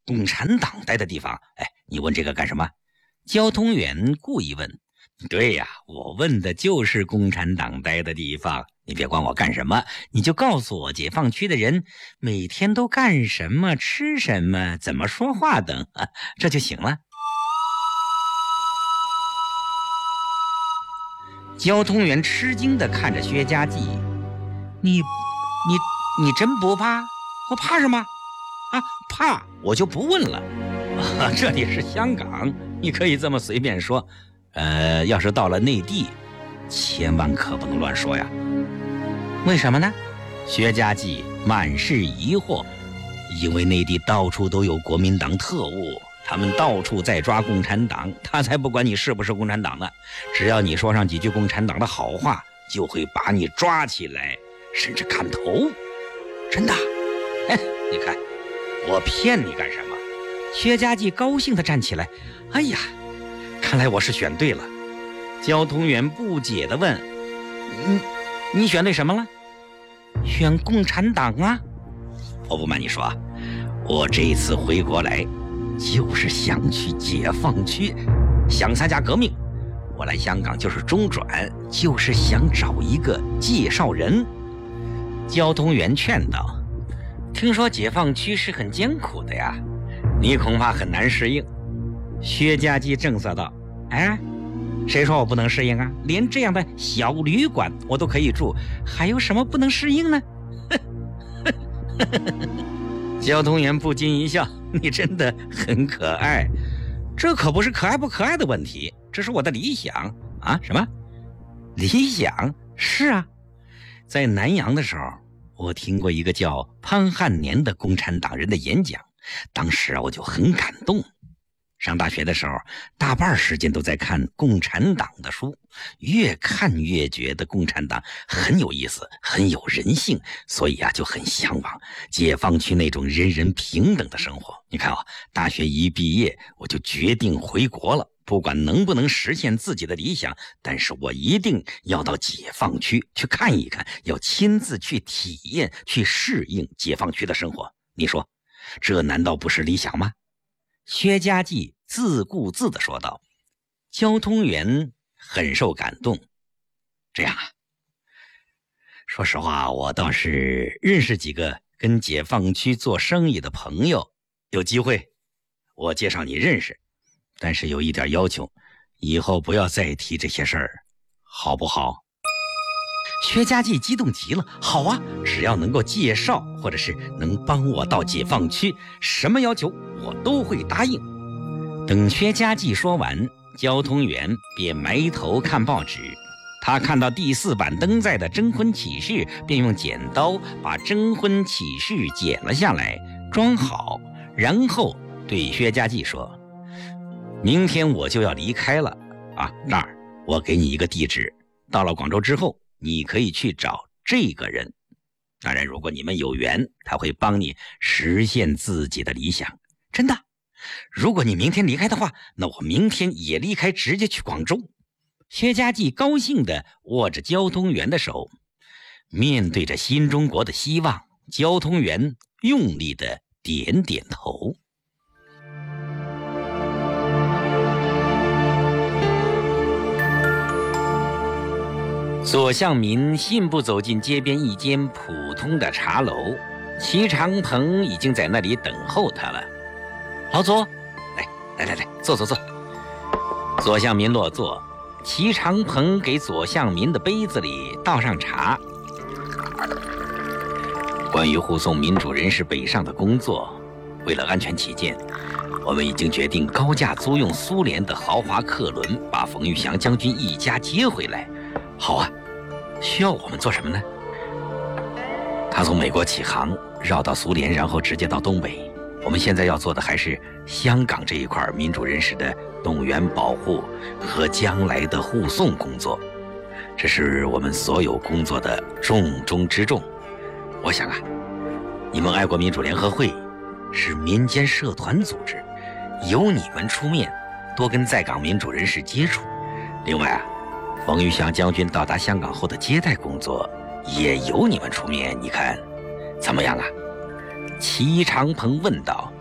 共产党待的地方。哎，你问这个干什么？交通员故意问。对呀，我问的就是共产党待的地方，你别管我干什么，你就告诉我解放区的人每天都干什么、吃什么、怎么说话等，这就行了。交通员吃惊地看着薛家记，你真不怕？我怕什么？啊，怕我就不问了。这里是香港，你可以这么随便说。要是到了内地，千万可不能乱说呀。为什么呢？薛家记满是疑惑。因为内地到处都有国民党特务，他们到处在抓共产党，他才不管你是不是共产党呢。只要你说上几句共产党的好话，就会把你抓起来，甚至砍头。真的？哎，你看，我骗你干什么？薛家记高兴地站起来。哎呀，看来我是选对了。交通员不解地问：你选对什么了？选共产党啊。我不瞒你说啊，我这一次回国来就是想去解放区，想参加革命。我来香港就是中转，就是想找一个介绍人。交通员劝道：听说解放区是很艰苦的呀，你恐怕很难适应。薛家记正色道：哎，谁说我不能适应啊？连这样的小旅馆我都可以住，还有什么不能适应呢？交通员不禁一笑：你真的很可爱。这可不是可爱不可爱的问题，这是我的理想啊。什么理想？是啊，在南洋的时候，我听过一个叫潘汉年的共产党人的演讲，当时我就很感动。上大学的时候，大半时间都在看共产党的书，越看越觉得共产党很有意思，很有人性，所以就很向往解放区那种人人平等的生活。你看大学一毕业，我就决定回国了，不管能不能实现自己的理想，但是我一定要到解放区去看一看，要亲自去体验，去适应解放区的生活。你说，这难道不是理想吗？薛家记自顾自地说道。交通员很受感动。这样啊，说实话，我倒是认识几个跟解放区做生意的朋友，有机会我介绍你认识，但是有一点要求，以后不要再提这些事儿，好不好？薛家记激动极了。好啊，只要能够介绍，或者是能帮我到解放区，什么要求我都会答应。等薛家记说完，交通员便埋头看报纸。他看到第4版登载的征婚启事，便用剪刀把征婚启事剪了下来，装好，然后对薛家记说：明天我就要离开了啊，这儿我给你一个地址，到了广州之后，你可以去找这个人。当然，如果你们有缘，他会帮你实现自己的理想。真的，如果你明天离开的话，那我明天也离开，直接去广州。薛家记高兴地握着交通员的手，面对着新中国的希望，交通员用力地点点头。左向民信步走进街边一间普通的茶楼，齐长鹏已经在那里等候他了。老左，来，坐。左向民落座，齐长鹏给左向民的杯子里倒上茶。关于护送民主人士北上的工作，为了安全起见，我们已经决定高价租用苏联的豪华客轮，把冯玉祥将军一家接回来。好啊，需要我们做什么呢？他从美国起航，绕到苏联，然后直接到东北。我们现在要做的还是香港这一块民主人士的动员保护和将来的护送工作，这是我们所有工作的重中之重。我想你们爱国民主联合会是民间社团组织，由你们出面多跟在港民主人士接触。另外冯玉祥将军到达香港后的接待工作也由你们出面，你看怎么样啊？齐长鹏问道。